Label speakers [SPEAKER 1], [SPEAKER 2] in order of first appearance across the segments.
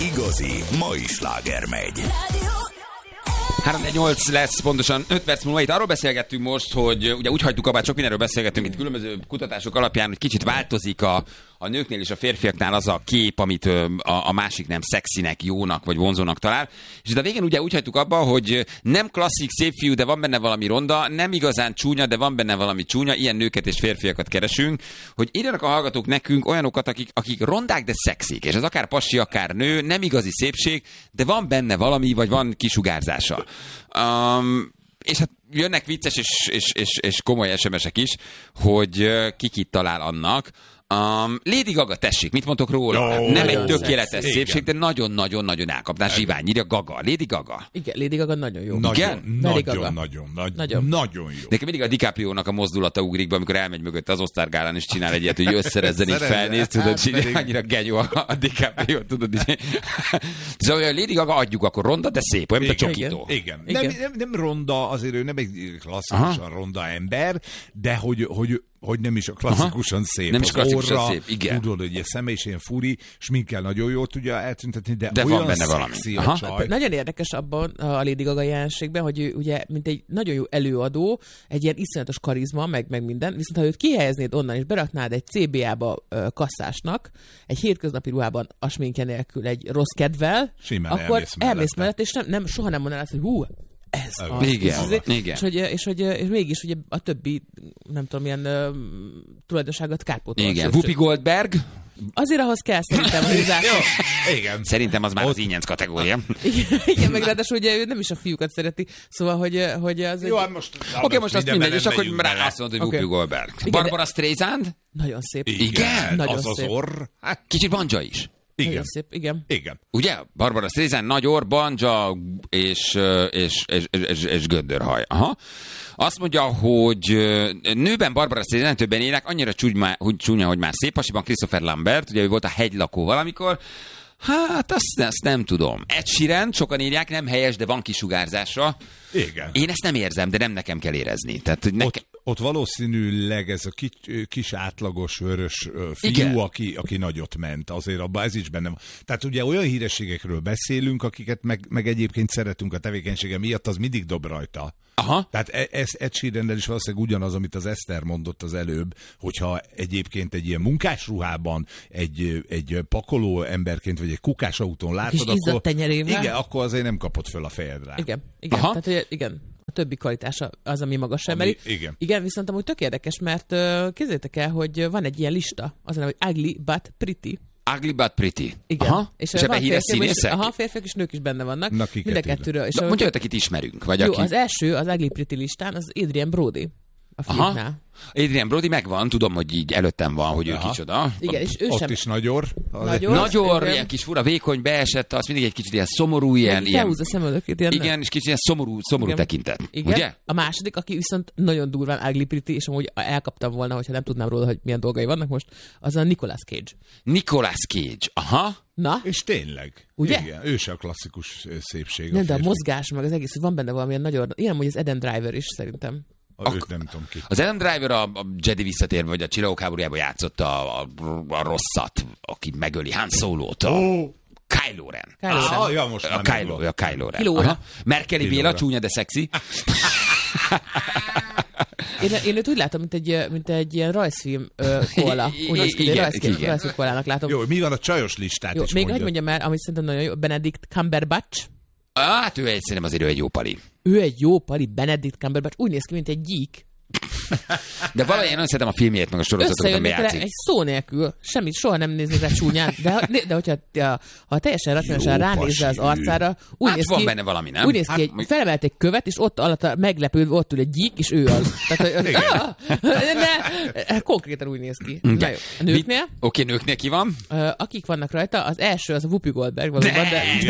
[SPEAKER 1] igazi mai sláger megy.
[SPEAKER 2] 3-8 lesz pontosan 5 perc múlva. Itt arról beszélgettünk most, hogy ugye úgy hagytuk abba, csak mindenről beszélgettünk itt különböző kutatások alapján, hogy kicsit változik a nőknél és a férfiaknál az a kép, amit a másik nem szexinek, jónak vagy vonzónak talál. És itt a végén ugye úgy hagytuk abba, hogy nem klasszik szép fiú, de van benne valami ronda, nem igazán csúnya, de van benne valami csúnya. Ilyen nőket és férfiakat keresünk, hogy írjanak a hallgatók nekünk olyanokat, akik rondák, de szexik. És ez akár pasi, akár nő, nem igazi szépség, de van benne valami, vagy van kisugárzása. És hát jönnek vicces és komoly SMS-ek is, hogy kit talál annak. Lady Gaga, tessék, mit mondtok róla? Jó, nem egy tökéletes szépség, de nagyon-nagyon-nagyon elkapnás zsivány. Írja Gaga. Lady Gaga.
[SPEAKER 3] Igen, Lady Gaga nagyon jó.
[SPEAKER 1] Nagyon jó.
[SPEAKER 2] Nekem mindig a DiCaprio-nak a mozdulata ugrik be, amikor elmegy mögött az Oscar gálán, és csinál egy ilyet, hogy összerezzen, így felnéz, tudod, annyira genyó a DiCaprio, tudod. Szóval Lady Gaga adjuk, akkor ronda, de szép, olyan, mint a csokító.
[SPEAKER 1] Igen. Nem ronda, azért ő nem egy klasszikusan ronda ember, de hogy nem is a klasszikusan szép.
[SPEAKER 2] Nem is klasszikusan szép, igen.
[SPEAKER 1] Tudod, hogy a szeme is ilyen furi, sminkkel nagyon jól tudja eltüntetni, de olyan
[SPEAKER 2] van benne valami.
[SPEAKER 1] A csaj.
[SPEAKER 3] Nagyon érdekes abban a Lady Gaga jelenségben, hogy ő ugye, mint egy nagyon jó előadó, egy ilyen iszonyatos karizma, meg minden, viszont ha őt kihelyeznéd onnan, és beraknád egy CBA-ba kasszásnak, egy hétköznapi ruhában a sminkje nélkül, egy rossz kedvel,
[SPEAKER 1] simán
[SPEAKER 3] akkor elmész mellett, és soha nem mondanád, hogy ez az.
[SPEAKER 2] Igen.
[SPEAKER 3] És mégis ugye a többi, nem tudom, milyen tulajdonságot kárpótol.
[SPEAKER 2] Igen, Whoopi Goldberg.
[SPEAKER 3] Azért ahhoz kell szerintem húzás.
[SPEAKER 1] Igen.
[SPEAKER 2] Szerintem az már az ínyenc kategória.
[SPEAKER 3] Igen, meg ráadásul ugye ő nem is a fiúkat szereti, szóval, hogy az...
[SPEAKER 1] Jó, hát most...
[SPEAKER 2] Oké, most azt mindegy, és akkor rá azt mondod, hogy Whoopi Goldberg. Barbara Streisand?
[SPEAKER 3] Nagyon szép.
[SPEAKER 2] Igen?
[SPEAKER 3] Nagyon
[SPEAKER 1] az
[SPEAKER 3] szép.
[SPEAKER 1] az orr.
[SPEAKER 2] Kicsit banja is.
[SPEAKER 1] Igen.
[SPEAKER 3] Nagyon szép, igen.
[SPEAKER 2] Ugye? Barbara Streisand, nagy orr, banja és göndörhaj. Aha. Azt mondja, hogy nőben Barbara Streisand, többen élek, annyira csúnya, hogy már szép. Pasiban Christopher Lambert, ugye ő volt a hegylakó valamikor. Hát azt nem tudom. Ed Sheeran, sokan írják, nem helyes, de van kisugárzása.
[SPEAKER 1] Igen.
[SPEAKER 2] Én ezt nem érzem, de nem nekem kell érezni. Tehát,
[SPEAKER 1] ott valószínűleg ez a kis átlagos vörös fiú, aki nagyot ment. Azért abban ez is benne van. Tehát ugye olyan hírességekről beszélünk, akiket meg egyébként szeretünk a tevékenysége miatt, az mindig dob rajta.
[SPEAKER 2] Aha.
[SPEAKER 1] Tehát ez Ed Sheerannel is valószínűleg ugyanaz, amit az Eszter mondott az előbb, hogyha egyébként egy ilyen munkásruhában egy pakoló emberként, vagy egy kukás autón látod, akkor azért nem kapod föl a fejedre.
[SPEAKER 3] Igen. Tehát, hogy igen. A többi kvalitása az, ami magas emeli. Igen, viszont amúgy tök érdekes, mert képzeljétek el, hogy van egy ilyen lista, az hogy ugly but pretty.
[SPEAKER 2] Ugly but pretty.
[SPEAKER 3] Igen.
[SPEAKER 2] Aha. És ebben híres színészek?
[SPEAKER 3] Aha, férfiak és nők is benne vannak. Mind a kettőről.
[SPEAKER 2] Mondja, akit ismerünk. Vagy
[SPEAKER 3] jó,
[SPEAKER 2] aki...
[SPEAKER 3] az első, az Ugly Pretty listán, az Adrian Brody. A filmnál.
[SPEAKER 2] Adrian Brody megvan, tudom, hogy így előttem van, hogy ő kicsoda.
[SPEAKER 3] Igen, és ő
[SPEAKER 1] ott
[SPEAKER 3] sem...
[SPEAKER 1] is nagyor.
[SPEAKER 2] Nagyor, ilyen kis fura, vékony, beesett, az mindig egy kicsit ilyen szomorú, ilyen...
[SPEAKER 3] Felhúz a szemöldökét.
[SPEAKER 2] Igen, és kicsit ilyen szomorú tekintet.
[SPEAKER 3] Igen.
[SPEAKER 2] Ugye?
[SPEAKER 3] A második, aki viszont nagyon durván ugly pretty, és amúgy elkaptam volna, hogyha nem tudnám róla, hogy milyen dolgai vannak most, az a Nicolas Cage.
[SPEAKER 2] Nicolas Cage, aha.
[SPEAKER 3] Na?
[SPEAKER 1] És tényleg.
[SPEAKER 3] Ugye?
[SPEAKER 1] Igen, ő se a klasszikus szépség.
[SPEAKER 3] Nem, de a mozgás, meg az egész, hogy van benne valamilyen nagyon... Ilyen, hogy az Adam Driver is szerintem.
[SPEAKER 1] Őt nem tudom ki.
[SPEAKER 2] Az Adam Driver a Jedi visszatérve, vagy a Csillagok háborújában játszotta a rosszat, aki megöli Han Solo-t. Kylo Ren.
[SPEAKER 1] Ja, most
[SPEAKER 2] a Kylo Ren. Merkeli Béla, csúnya, de szexi.
[SPEAKER 3] Én őt úgy látom, mint egy ilyen rajzfilm koala. Rajzfilm koalának látom.
[SPEAKER 1] Jó, mi van a csajos listát is
[SPEAKER 3] még mondjam el, amit szerintem nagyon jó, Benedict Cumberbatch.
[SPEAKER 2] Hát szerintem azért ő egy jó pali.
[SPEAKER 3] Ő egy jó pali, Benedict Cumberbatch. Úgy néz ki, mint egy gyík.
[SPEAKER 2] De valahogy én nem szeretem a filmjét, meg a sorozatokat, amiben játszik.
[SPEAKER 3] Egy szó nélkül, semmit, soha nem néznék rá csúnyán, de hogyha teljesen racionálisan ránézzel az arcára, úgy néz ki,
[SPEAKER 2] van benne valami, nem?
[SPEAKER 3] Úgy néz ki, hogy felemelt egy követ, és ott alatt meglepődve ott ül egy gyík, és ő az. Tehát, konkrétan úgy néz ki. Na jó. A nőknél?
[SPEAKER 2] Oké, nőknél ki van?
[SPEAKER 3] Akik vannak rajta, az első az a Whoopi Goldberg valóban,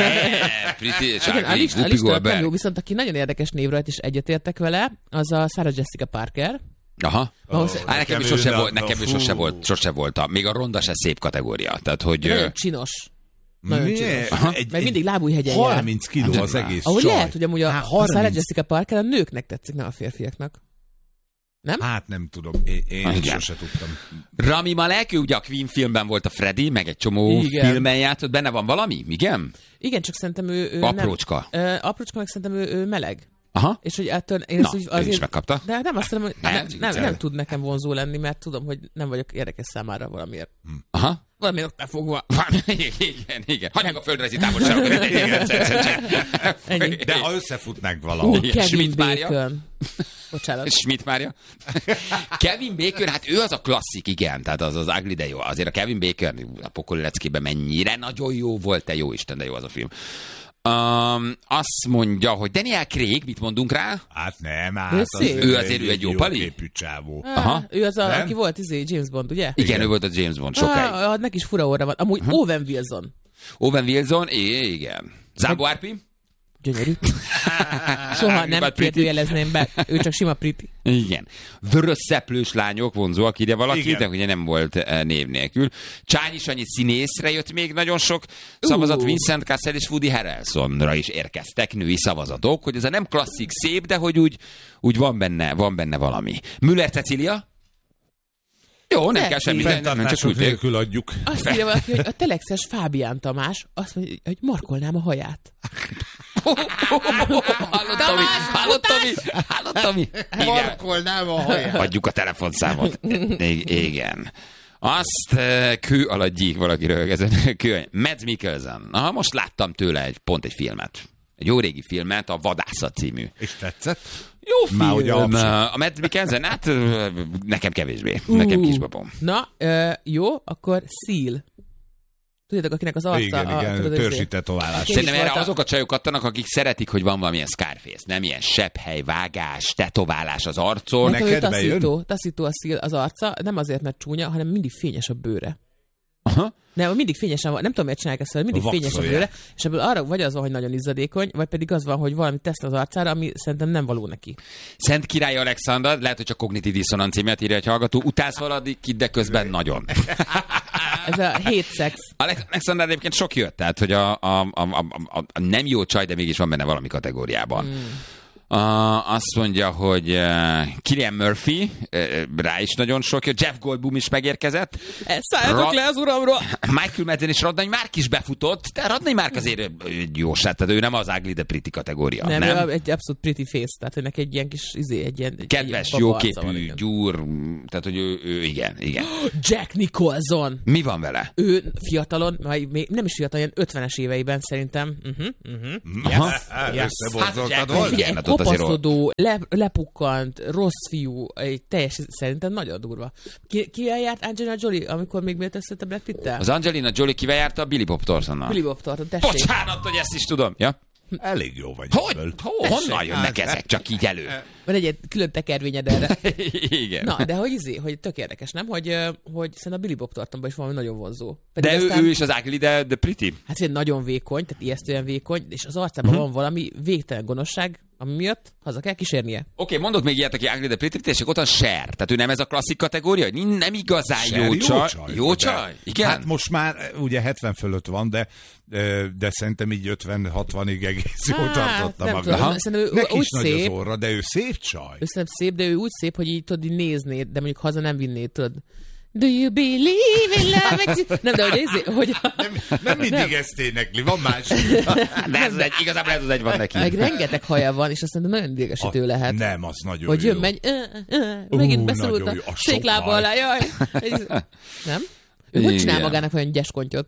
[SPEAKER 2] a
[SPEAKER 3] lista nem jó, viszont aki nagyon érdekes név rajta, és egyetértek vele, az a Sarah Jessica Parker.
[SPEAKER 2] Aha. Nekem is sose volt. Még a ronda se szép kategória. Tehát, hogy...
[SPEAKER 3] Nagyon csinos. Nagyon csinos. Meg mindig lábújhegyen
[SPEAKER 1] 30 kiló az egész
[SPEAKER 3] ahogy
[SPEAKER 1] csaj.
[SPEAKER 3] lehet, hogy amúgy a Sarah Jessica Parker a nőknek tetszik, nem a férfiaknak. Nem?
[SPEAKER 1] Hát nem tudom, én sose tudtam.
[SPEAKER 2] Rami Malek, ő ugye a Queen filmben volt a Freddy, meg egy csomó filmen játszott. Benne van valami? Igen?
[SPEAKER 3] Igen, csak szerintem ő
[SPEAKER 2] aprócska.
[SPEAKER 3] Nem, aprócska, meg szerintem ő meleg.
[SPEAKER 2] Aha.
[SPEAKER 3] És hogy ettől...
[SPEAKER 2] Ő is megkapta.
[SPEAKER 3] De nem azt mondom, hogy nem tud nekem vonzó lenni, mert tudom, hogy nem vagyok érdekes számára valamiért.
[SPEAKER 2] Aha.
[SPEAKER 3] Valamiért ott befogva.
[SPEAKER 2] Igen. Hagyjuk a földrajzi távolságokat.
[SPEAKER 1] De ha összefutnánk valahol.
[SPEAKER 3] Kevin Bacon. Bocsánat.
[SPEAKER 2] Schmidt Mária. Kevin Bacon, hát ő az a klasszik, igen, tehát az ugly, de jó. Azért a Kevin Bacon a Pokoli Leckében mennyire nagyon jó volt, te jó Isten, de jó az a film. Azt mondja, hogy Daniel Craig, mit mondunk rá?
[SPEAKER 1] Hát nem,
[SPEAKER 2] ő azért egy jó pali?
[SPEAKER 1] Képű csávó.
[SPEAKER 3] Ő az, aki volt James Bond, ugye?
[SPEAKER 2] Igen, ő volt a James Bond sokáig.
[SPEAKER 3] Neki is fura orra van. Amúgy Owen Wilson.
[SPEAKER 2] Owen Wilson, igen. Zámbó Árpi?
[SPEAKER 3] Gyönyörű. Soha nem kérdőjelezném be. Ő csak sima pretty.
[SPEAKER 2] Igen. Vörös szeplős lányok vonzóak ide valaki, de ugye nem volt név nélkül. Csányi Sanyi színészre jött még nagyon sok szavazat. Vincent Cassel és Woody Harrelsonra is érkeztek női szavazatok, hogy ez a nem klasszik szép, de hogy úgy van benne valami. Müller Cecília? Jó, nem kell semmi.
[SPEAKER 1] Nem csak úgy nélkül adjuk.
[SPEAKER 3] Azt írja valaki, hogy a telexes Fábián Tamás azt mondja, hogy markolnám a haját.
[SPEAKER 2] Hallottam.
[SPEAKER 1] Markolnám a haját.
[SPEAKER 2] Adjuk a telefonszámot. Igen. Azt kő alatt gyík valaki röhögezett. Mads Mikkelsen. Aha, most láttam tőle pont egy filmet. Egy jó régi filmet, a Vadászat című.
[SPEAKER 1] És tetszett?
[SPEAKER 2] Jó film. A Mads Mikkelsen, hát nekem kevésbé. Nekem kisbabom.
[SPEAKER 3] Na, jó, akkor Seal. Tudjátok, akinek az arca...
[SPEAKER 1] Igen, törzsi tetoválás.
[SPEAKER 2] Szerintem erre azok a csajok adtanak, akik szeretik, hogy van valamilyen Scarface, nem ilyen sebhely, vágás, tetoválás az arcon.
[SPEAKER 1] Neked bejön?
[SPEAKER 3] Taszító a Seal az arca, nem azért, mert csúnya, hanem mindig fényes a bőre.
[SPEAKER 2] Aha.
[SPEAKER 3] Nem, mindig fényesen van, nem tudom, miért csinálják ezt, hogy mindig fényes a bőre, és ebből arra vagy az van, hogy nagyon izzadékony, vagy pedig az van, hogy valami teszt az arcára, ami szerintem nem való neki.
[SPEAKER 2] Szent Király Alexander, lehet, hogy csak kognitív diszonancia miatt írja egy hallgató, utálsz valadik, de közben nagyon.
[SPEAKER 3] Ez a hét szex.
[SPEAKER 2] Alexander egyébként sok jött, tehát, hogy a nem jó csaj, de mégis van benne valami kategóriában. Azt mondja, hogy Cillian Murphy, rá is nagyon sok jött, Jeff Goldblum is megérkezett.
[SPEAKER 3] Szálljatok le az uramról!
[SPEAKER 2] Michael Madsen és Radnai Márk is befutott, de Radnai Márk azért jó sát, tehát ő nem az ugly, de pretty kategória.
[SPEAKER 3] Nem? Ő egy abszolút pretty face, tehát őnek egy ilyen kis
[SPEAKER 2] kedves, jóképű, gyúr, tehát hogy ő igen.
[SPEAKER 3] Jack Nicholson!
[SPEAKER 2] Mi van vele?
[SPEAKER 3] Ő fiatalon, még nem is fiatal, ilyen 50-es éveiben szerintem.
[SPEAKER 1] Összebozzoltad volt?
[SPEAKER 3] Kopaszodó, lepukkant, rossz fiú, egy teljes, szerintem nagyon durva. Kivel járt Angelina Jolie, amikor még miért összejött a Brad Pitt-tel?
[SPEAKER 2] Az Angelina Jolie kivel járta? A Billy Bob Thorntonnal.
[SPEAKER 3] Billy Bob Thornton, tessék.
[SPEAKER 2] Bocsánat, hogy ezt is tudom. Ja?
[SPEAKER 1] Elég jó vagy.
[SPEAKER 2] Honnan jönnek ezek csak így elő?
[SPEAKER 3] Van egy külön tekervényed erre.
[SPEAKER 2] Igen.
[SPEAKER 3] Na, de hogy tök érdekes, nem? Hogy szerintem a Billy Bob Thorntonban is valami nagyon vonzó.
[SPEAKER 2] Pedig de aztán, ő is az ugly, de pretty.
[SPEAKER 3] Hát nagyon vékony, tehát ijesztően vékony, és az arcában van valami végtelen gonoszság, ami miatt haza kell kísérnie.
[SPEAKER 2] Oké, mondok még ilyet, aki ugly, de pretty, és ott a Cher. Tehát ő nem ez a klasszik kategória, hogy nem igazán jó csaj. Jó csaj? Igen?
[SPEAKER 1] Hát most már ugye 70 fölött van, de szerintem így 50-60-ig egész jól tartotta maga. Neki is nagy az orra, de ő szép csaj.
[SPEAKER 3] Ő szép, de ő úgy szép, hogy így tudod, így néznéd, de mondjuk haza nem vinnéd, tudod. Do you believe in love? Nem, de hogy
[SPEAKER 1] nem mindig ezt énekli, van más.
[SPEAKER 2] De ez egy, igazából ez az egy van neki.
[SPEAKER 3] Meg rengeteg haja van, és azt mondom, nagyon idegesítő lehet.
[SPEAKER 1] Nem, az nagyon
[SPEAKER 3] hogy
[SPEAKER 1] jó.
[SPEAKER 3] Hogy jön, megy, megint beszorult a széklába alá, jaj. Nem? Ő hogy csinál magának olyan gyeskontyot?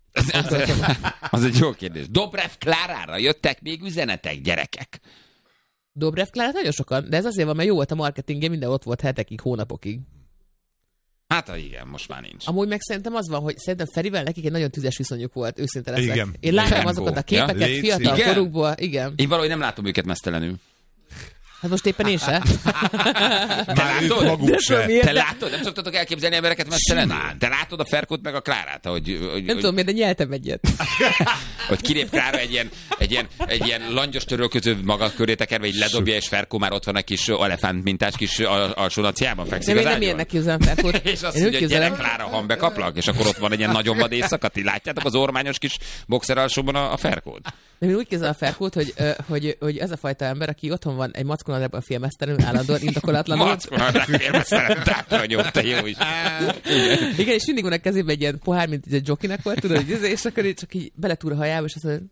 [SPEAKER 2] Az egy jó kérdés. Dobrev Klárára jöttek még üzenetek, gyerekek.
[SPEAKER 3] Dobrev Klára nagyon sokan, de ez azért van, mert jó volt a marketingje, minden ott volt hetekig, hónapokig.
[SPEAKER 2] Hát igen, most már nincs.
[SPEAKER 3] Amúgy meg szerintem az van, hogy szerintem Ferivel nekik egy nagyon tüzes viszonyuk volt, őszinte leszek.
[SPEAKER 1] Igen.
[SPEAKER 3] Én látom azokat a képeket fiatal korukból, igen.
[SPEAKER 2] Én valahogy nem látom őket mesztelenül.
[SPEAKER 3] Hát most éppen én se.
[SPEAKER 2] Te látod? Nem szoktatok elképzelni embereket mesztelenül? Te látod a Ferkót meg a Klárát?
[SPEAKER 3] Nem tudom miért, de nyeltem egyet.
[SPEAKER 2] Hogy kilép Klára egy ilyen langyos törölköző maga köré tekerve, így ledobja, és Ferkó már ott van egy kis elefánt mintás kis alsó naciában fekszik az ágyon.
[SPEAKER 3] Nem érnek képzelem Ferkót.
[SPEAKER 2] És azt mondja, hogy gyere Klára, hambekaplak, és akkor ott van egy ilyen nagyon vad éjszaka. Ti látjátok az ormányos kis boxer alsóban a Ferkót?
[SPEAKER 3] De én úgy képzelem a Ferkót, hogy ez a fajta ember, aki otthon van egy mackon Mackó-nadrágban filmesztelen, állandóan indokolatlanul.
[SPEAKER 2] Mackó-nadrág filmesztelen, tátra nyomta, jó is.
[SPEAKER 3] Igen, és mindig van a kezében egy ilyen pohár, mint egy jokinak volt, tudod, és akkor csak így beletúr a hajába, és azt mondja,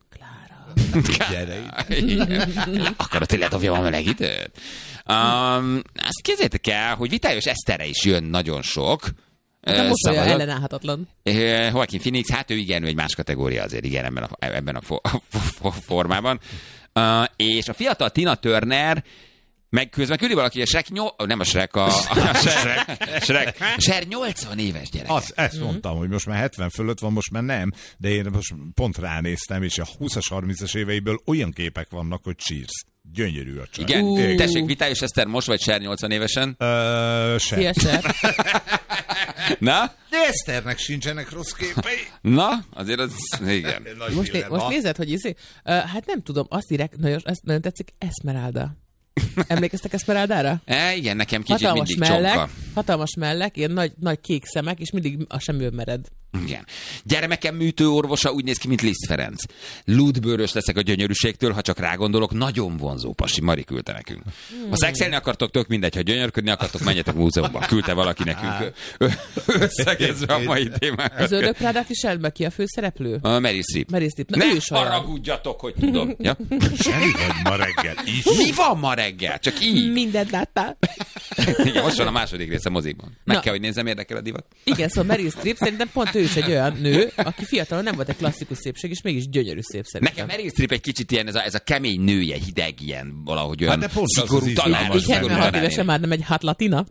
[SPEAKER 1] Gyere.
[SPEAKER 2] Akarod, hogy ledobjam a melegítőt? Azt képzeljétek el, hogy Vitályos Eszterre is jön nagyon sok.
[SPEAKER 3] De most olyan ellenállhatatlan.
[SPEAKER 2] Joaquin Phoenix, hát ő igen, ő egy más kategória azért, igen, ebben a formában. És a fiatal Tina Turner meg közben küldi valaki a Shrek, nem a Shrek, a Shrek 80 éves gyerek.
[SPEAKER 1] Ezt mondtam, hogy most már 70 fölött van, most már nem, de én most pont ránéztem, és a 20-as, 30-as éveiből olyan képek vannak, hogy sírsz. Gyönyörű a csaj.
[SPEAKER 2] Igen. Tessék, Vitályos Eszter most, vagy Ser 80 évesen?
[SPEAKER 3] Szia, Ser.
[SPEAKER 2] Na?
[SPEAKER 1] De Eszternek sincsenek rossz képei.
[SPEAKER 2] Na, azért az, igen.
[SPEAKER 3] Most nézed, hogy hát nem tudom, azt írják, nagyon tetszik, Esmeralda. Emlékeztek Esmeraldára?
[SPEAKER 2] Igen, nekem kicsit mindig csonka.
[SPEAKER 3] Hatalmas mellek, ilyen nagy kék szemek, és mindig a semmiből mered.
[SPEAKER 2] Igen. Gyermekem műtőorvosa úgy néz ki, mint Liszt Ferenc. Lúdbőrös leszek a gyönyörűségtől, ha csak rágondolok, nagyon vonzó pasi. Mari küldte nekünk. Ha szexelni akartok, tök mindegy, ha gyönyörködni akartok, menjetek múzeumba. Küldte valaki nekünk összegezve a mai témákat.
[SPEAKER 3] Az Ördög Prádát is elbe ki a főszereplő?
[SPEAKER 2] A Meryl Streep.
[SPEAKER 3] Na,
[SPEAKER 2] ne haragudjatok, hogy tudom. Ja?
[SPEAKER 1] Semmi vagy ma reggel is.
[SPEAKER 2] Mi van ma reggel? Csak így.
[SPEAKER 3] Mindent láttál.
[SPEAKER 2] Igen, most van a második része mozikban. Meg kell, hogy nézzem, érdekel a divat.
[SPEAKER 3] Igen, szóval Meryl Streep szerintem pont ő is egy olyan nő, aki fiatalon nem volt egy klasszikus szépség, és mégis gyönyörű szép szerintem.
[SPEAKER 2] Nekem Meryl Streep egy kicsit ilyen, ez a kemény nője, hideg, ilyen valahogy olyan
[SPEAKER 1] szigorú
[SPEAKER 2] tanár.
[SPEAKER 3] Így 76 évesen már nem egy hot latina.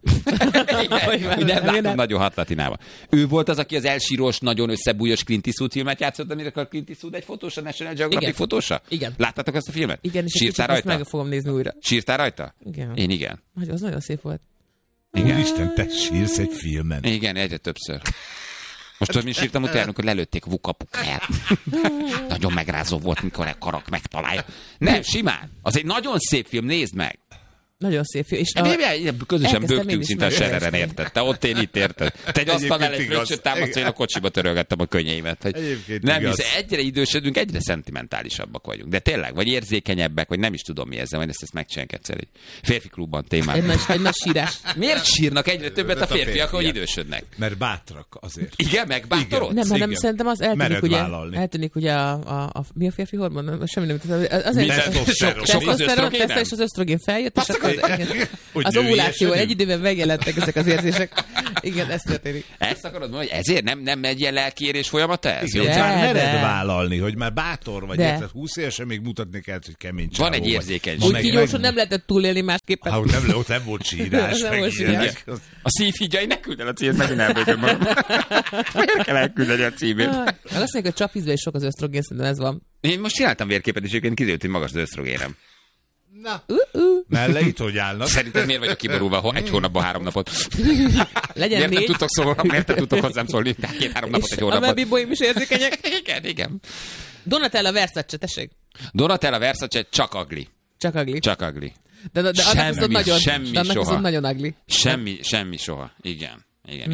[SPEAKER 2] Igen, látom nagyon hot latinába. Ő volt az, aki az elsírós, nagyon összebújos Clint Eastwood filmet játszott, amire a Clint Eastwood egy fotós, a National Geographic fotósa?
[SPEAKER 3] Igen.
[SPEAKER 2] Láttátok ezt a filmet?
[SPEAKER 3] Igen, és
[SPEAKER 2] sírtál rajta?
[SPEAKER 3] Meg fogom nézni újra.
[SPEAKER 2] Sírtál rajta?
[SPEAKER 3] Igen.
[SPEAKER 2] Én igen.
[SPEAKER 3] Az nagyon szép volt.
[SPEAKER 1] Igen. Úristen, te sírsz egy filmen.
[SPEAKER 2] Igen, egyre többször. Most tudod, mint sírtam utána, amikor lelőtték Vukapukáját. Nagyon megrázó volt, mikor egy karak megtalálja. Nem, simán. Az egy nagyon szép film, nézd meg.
[SPEAKER 3] Nagyon szép film. És
[SPEAKER 2] közösen bőgtünk szinte a Sereren, érted? Te ott, én itt, érted? Te egy asztalnál egy fröccsöt támadsz, én a kocsiba törölgettem a könnyeimet. Nem hisz, egyre idősödünk, egyre szentimentálisabbak vagyunk. De tényleg, vagy érzékenyebbek, vagy nem is tudom mi ezzel, majd ezt megcsinálják egyszer egy férfi klubban témában.
[SPEAKER 3] Egy nagy sírás.
[SPEAKER 2] Miért sírnak egyre többet a férfiak, hogy idősödnek?
[SPEAKER 1] Mert bátrak azért.
[SPEAKER 2] Igen, megbátorod?
[SPEAKER 3] Nem, hanem szerintem az eltűnik ugye mi a férfi hormon? Semmi nem tudom. Testoszteron és az ösztrogén feljött, és az ovulációval egy időben megjelentek ezek az érzések. Igen, ez történik.
[SPEAKER 2] Ezt akarod mondani, hogy ezért nem egy ilyen lelkiérés folyamata ez?
[SPEAKER 1] Igen, már mered vállalni, hogy már bátor vagy, érted, 20 évesen még mutatni kell, hogy kemény csávó.
[SPEAKER 2] Van egy érzékenység.
[SPEAKER 3] Úgy gyorsan nem lehetett túlélni másképpen.
[SPEAKER 1] Ott nem volt sírás.
[SPEAKER 2] A szívhígyai, ne küld el a címét, megint elbőgöm magam. Miért kell elküldeni a címét?
[SPEAKER 3] Azt mondják, hogy csapvízben is sok az ösztrogén, szerintem ez van.
[SPEAKER 2] Én most csináltam vérképet, és egyébként kiderült, hogy magas az ösztrogénem.
[SPEAKER 1] Na, melleit hogy állnak?
[SPEAKER 2] Szerinted miért vagyok kiborulva egy hónapban 3 napot?
[SPEAKER 3] Legyen
[SPEAKER 2] miért nem tudtok szólni, miért nem tudtok hozzám szólni 2-3 napot egy hónapban?
[SPEAKER 3] A webibóim is érzékenyek.
[SPEAKER 2] Igen.
[SPEAKER 3] Donatella Versace, tessék.
[SPEAKER 2] Donatella Versace csak ugly.
[SPEAKER 3] Csak ugly.
[SPEAKER 2] Csak ugly.
[SPEAKER 3] De annak viszont nagyon ugly.
[SPEAKER 2] Semmi soha. Igen.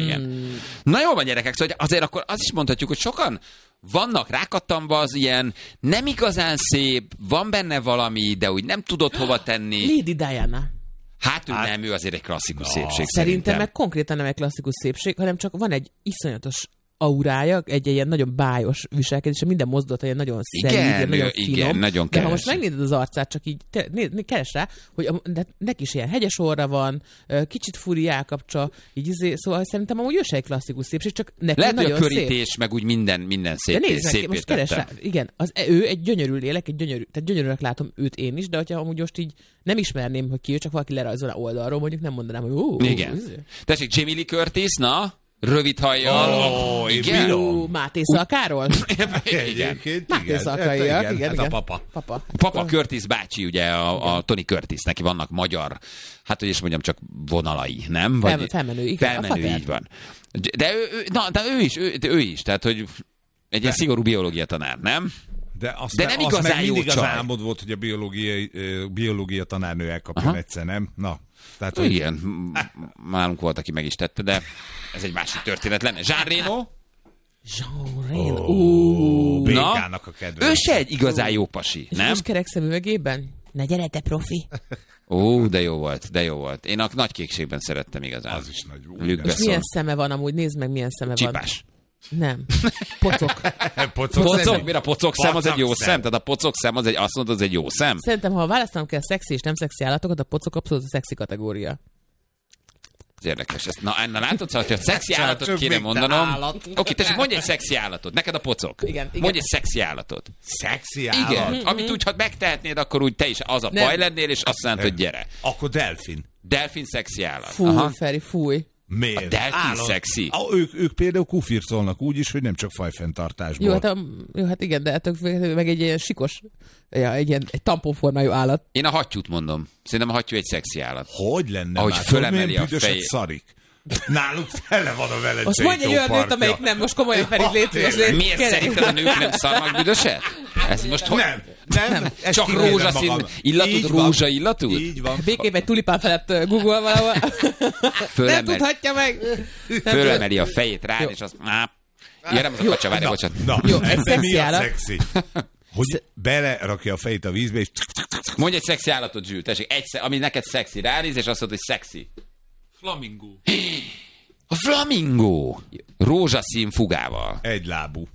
[SPEAKER 2] Na jó van, gyerekek, szóval azért akkor azt is mondhatjuk, hogy sokan vannak rákattamba az ilyen nem igazán szép, van benne valami, de úgy nem tudod hova tenni.
[SPEAKER 3] Lady Diana.
[SPEAKER 2] Hát ő azért egy klasszikus szépség
[SPEAKER 3] szerintem. Meg konkrétan nem egy klasszikus szépség, hanem csak van egy iszonyatos aurája, egy ilyen nagyon bájos viselkedés, minden mozdulata ilyen nagyon szelíd, nagyon finom.
[SPEAKER 2] Nagyon
[SPEAKER 3] de ha most megnézed az arcát, csak így keres rá, hogy de neki is ilyen hegyes orra van, kicsit furi állkapcsa, így szóval szerintem amúgy ő se egy klasszikus szépség, csak neki
[SPEAKER 2] lehet,
[SPEAKER 3] nagyon
[SPEAKER 2] szép. Lehet, a körítés, meg úgy minden szép.
[SPEAKER 3] Most keres rá. Igen, ő egy gyönyörű lélek, tehát gyönyörűnek látom őt én is, de hogyha amúgy most így nem ismerném, hogy ki ő, csak valaki lerajzol oldalról, mondjuk nem mondanám, hogy
[SPEAKER 2] igen. Tessék, Jamie Lee Curtis, na? Rövid hajjal.
[SPEAKER 3] Igen. Máté Szalkáról?
[SPEAKER 2] Igen.
[SPEAKER 3] Máté Szalkaiak. Igen.
[SPEAKER 1] A
[SPEAKER 2] Papa Curtis bácsi, ugye a Tony Curtis, neki vannak magyar, hát hogy is mondjam, csak vonalai, nem?
[SPEAKER 3] Felmenő, igen.
[SPEAKER 2] Felmenő, így van. De ő is, tehát hogy egy ilyen szigorú biológia tanár, nem?
[SPEAKER 1] De
[SPEAKER 2] nem igazán jó
[SPEAKER 1] mindig
[SPEAKER 2] csaj.
[SPEAKER 1] Az álmod volt, hogy a biológia tanárnő elkapjon egyszer, nem? Na.
[SPEAKER 2] Tehát, igen, nálunk volt, aki meg is tette, de ez egy másik történet lenne. Jean Reno?
[SPEAKER 1] Békának a kedvenc.
[SPEAKER 2] Ő se egy igazán jó pasi, nem?
[SPEAKER 3] És kerek szemüvegében? Na gyere, te profi.
[SPEAKER 2] Ó, de jó volt. Én a nagy kékségben szerettem igazán.
[SPEAKER 1] Az is nagy.
[SPEAKER 3] És milyen szeme van amúgy? Nézd meg, milyen szeme van.
[SPEAKER 2] Csipás.
[SPEAKER 3] Nem. Pocok.
[SPEAKER 2] Pocok? Mire a pocok szem az egy jó szem? Tehát a pocok szem az azt mondod, az egy jó szem?
[SPEAKER 3] Szerintem, ha választanom kell szexi és nem szexi állatokat, a pocok abszolút a szexi kategória.
[SPEAKER 2] Ez érdekes. Na látod, szóval, hogy a szexi állatot kéne mondanom. Oké, tessék, mondj egy szexi állatot. Neked a pocok.
[SPEAKER 3] Igen.
[SPEAKER 2] Mondj egy szexi állatot.
[SPEAKER 1] Szexi állat?
[SPEAKER 2] Igen. Amit úgy, ha megtehetnéd, akkor úgy te is az a faj lennél, és azt mondod, hogy gyere.
[SPEAKER 1] Akkor delfin.
[SPEAKER 2] Delfin szexi állat.
[SPEAKER 3] Fúj, Feri, fúj.
[SPEAKER 1] Miért?
[SPEAKER 2] A delfin szexi.
[SPEAKER 1] Ők például kufircolnak úgy is, hogy nem csak fajfenntartásból.
[SPEAKER 3] Jó, hát igen, de meg egy ilyen sikos, egy tamponformájú állat.
[SPEAKER 2] Én a hattyút mondom. Szerintem a hattyú egy szexi állat.
[SPEAKER 1] Hogy lenne
[SPEAKER 2] ahogy
[SPEAKER 1] már?
[SPEAKER 2] fölemeli a
[SPEAKER 1] büdösek
[SPEAKER 2] fejét.
[SPEAKER 1] szarik. Náluk tele van a velencei
[SPEAKER 3] most mondj egy olyan nőt, amelyik nem, most komolyan Feri, légy szíves.
[SPEAKER 2] Miért szerinted a nők nem szarnak büdöset? Ez most hogy?
[SPEAKER 1] Nem.
[SPEAKER 2] Csak rózsaszín illatú, rózsa illatú?
[SPEAKER 1] Így van.
[SPEAKER 3] Béképp egy tulipán felett Google valahol. Nem tudhatja meg.
[SPEAKER 2] Fölemeli a fejét rád, és azt... Jöjjön az a kacsa, várj, bocsánat.
[SPEAKER 3] Jó, egy szexi állat.
[SPEAKER 1] Szexi? Hogy belerakja a fejét a vízbe, és...
[SPEAKER 2] Mondj egy szexi állatot, Zsül, tessék, ami neked szexi. Ránéz, és azt mondod, hogy szexi.
[SPEAKER 4] Flamingó.
[SPEAKER 2] A flamingó. Rózsaszín fugával.
[SPEAKER 1] Egylábú.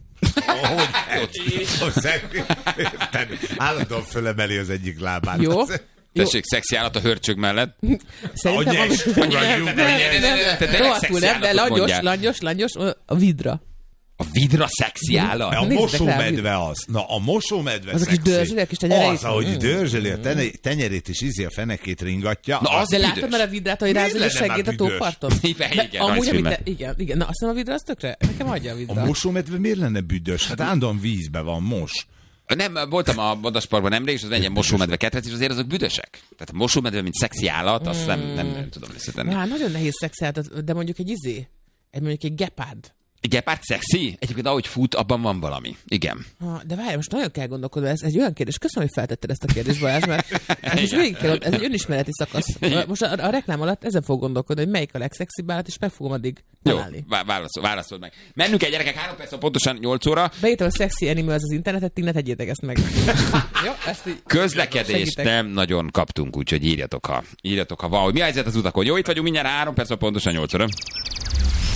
[SPEAKER 1] Állandóan fölemeli az egyik lábát.
[SPEAKER 3] Jó.
[SPEAKER 2] Tessék, szexi állat a hörcsög mellett.
[SPEAKER 3] Szerintem rohadtul nem, de langyos, a vidra.
[SPEAKER 2] A vidra szexi állat?
[SPEAKER 1] A mosómedve az. Na, a mosómedve szexi.
[SPEAKER 3] Azok is dörzsöli a kis tenyereit?
[SPEAKER 1] Az, ahogy dörzsöli a tenyerét, és a fenekét ringatja.
[SPEAKER 2] Na, az
[SPEAKER 3] de
[SPEAKER 2] büdös.
[SPEAKER 3] látod már a vidrát, hogy rázol a seggét a tóparton? Igen. Na, azt hiszem a vidra az tökre? Nekem adja a vidra.
[SPEAKER 1] A mosómedve miért lenne büdös? Hát állandóan vízbe van, mos.
[SPEAKER 2] Nem, voltam a Vadasparkban nemrég, és az egy mosómedve ketrec, és azért azok büdösek. Tehát a mosómedve, mint szexi állat, azt nem tudom összetenni.
[SPEAKER 3] Hát nagyon nehéz szexi állat, de mondjuk mondjuk egy gepárd.
[SPEAKER 2] Gepárd szexi? Egyébként ahogy fut, abban van valami. Igen.
[SPEAKER 3] De várj, most nagyon kell gondolkodni, ez egy olyan kérdés. Köszönöm, hogy feltetted ezt a kérdést, Balázs, mert ez egy önismereti szakasz. Most a reklám alatt ezen fog gondolkodni, hogy melyik a legszexibb állat, és meg fogom addig találni.
[SPEAKER 2] Jó, válaszold meg. Mennünk egy gyerekek, 3 perc, pontosan 8 óra.
[SPEAKER 3] Beírtam a Sexy Animal az internetet, ti ne tegyétek ezt meg. Jó, ezt így
[SPEAKER 2] közlekedést nem nagyon kaptunk, úgyhogy írjatok, ha valahogy. Mi a helyzet az utakon? Jó, itt vagyunk mindjárt 3 perc, pontosan 8 óra.